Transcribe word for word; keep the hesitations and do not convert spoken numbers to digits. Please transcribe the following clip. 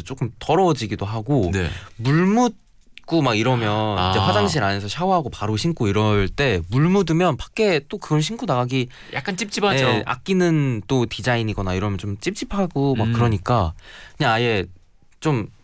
이제 조금 더러워지기도 하고 네. 물 묻고 막 이러면 아. 이제 화장실 안에서 샤워하고 바로 신고 이럴 때 물 묻으면 밖에 또 그걸 신고 나가기 약간 찝찝하죠. 예, 아끼는 또 디자인이거나 이러면 좀 찝찝하고 막 음. 그러니까 그냥 아예 좀